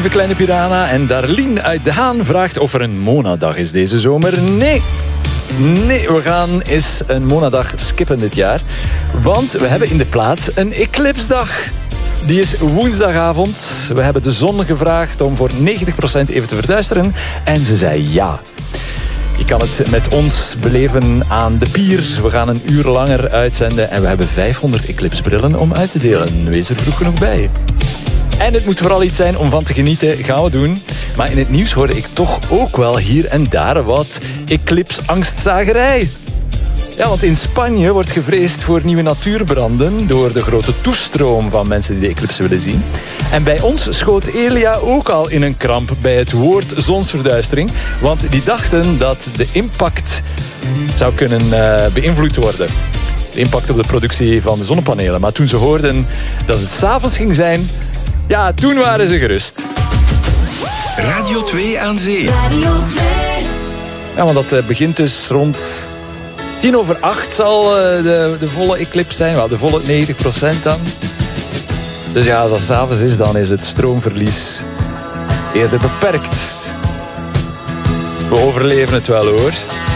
de Kleine Piranha. En Darlien uit De Haan vraagt of er een Mona-dag is deze zomer. Nee, we gaan eens een Mona-dag skippen dit jaar. Want we hebben in de plaats een eclipsdag. Die is woensdagavond. We hebben de zon gevraagd om voor 90% even te verduisteren. En ze zei ja. Je kan het met ons beleven aan de pier. We gaan een uur langer uitzenden. En we hebben 500 eclipsbrillen om uit te delen. Wees er vroeg genoeg bij. En het moet vooral iets zijn om van te genieten. Gaan we doen. Maar in het nieuws hoorde ik toch ook wel hier en daar wat eclipsangstzagerij. Ja, want in Spanje wordt gevreesd voor nieuwe natuurbranden door de grote toestroom van mensen die de eclipse willen zien. En bij ons schoot Elia ook al in een kramp bij het woord zonsverduistering. Want die dachten dat de impact zou kunnen beïnvloed worden. De impact op de productie van de zonnepanelen. Maar toen ze hoorden dat het 's avonds ging zijn, ja, toen waren ze gerust. Radio 2 aan zee. Radio 2. Ja, want dat begint dus rond 7:50 zal de volle eclipse zijn. Wel, de volle 90% dan. Dus ja, als het 's avonds is, dan is het stroomverlies eerder beperkt. We overleven het wel, hoor.